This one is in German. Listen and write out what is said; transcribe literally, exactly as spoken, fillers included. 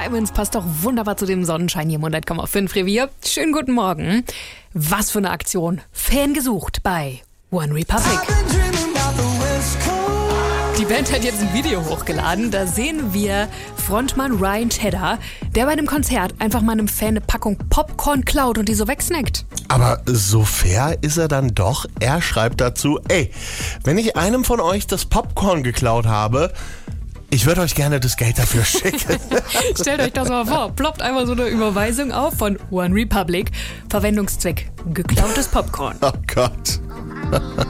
Diamonds passt doch wunderbar zu dem Sonnenschein hier im hundert Komma fünf Revier. Schönen guten Morgen. Was für eine Aktion. Fan gesucht bei One Republic. Die Band hat jetzt ein Video hochgeladen. Da sehen wir Frontmann Ryan Tedder, der bei einem Konzert einfach mal einem Fan eine Packung Popcorn klaut und die so wegsnackt. Aber so fair ist er dann doch. Er schreibt dazu, ey, wenn ich einem von euch das Popcorn geklaut habe, ich würde euch gerne das Geld dafür schicken. Stellt euch das mal vor, ploppt einfach so eine Überweisung auf von One Republic. Verwendungszweck: geklautes Popcorn. Oh Gott.